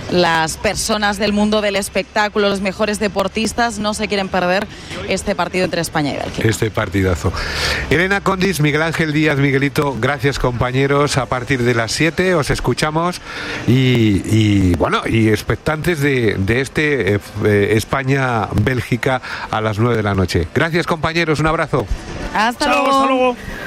las personas del mundo del espectáculo, los mejores deportistas, no se quieren perder este partido entre España y Bélgica. Este partidazo. Elena Condis, Miguel Ángel Díaz, Miguelito, gracias compañeros. A partir de las 7 os escuchamos y expectantes de este España-Bélgica a las 9 de la noche. Gracias compañeros, un abrazo. Hasta luego.